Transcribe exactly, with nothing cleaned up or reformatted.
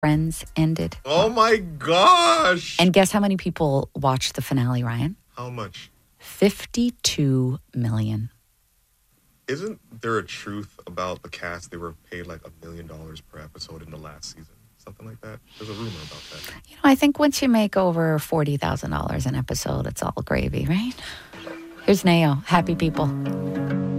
Friends ended. Oh my gosh. And guess how many people watched the finale, Ryan? How much? fifty-two million. Isn't there a truth about the cast? They were paid like a million dollars per episode in the last season. Something like that. There's a rumor about that. You know, I think once you make over forty thousand dollars an episode, it's all gravy, right? Here's Nao. Happy people.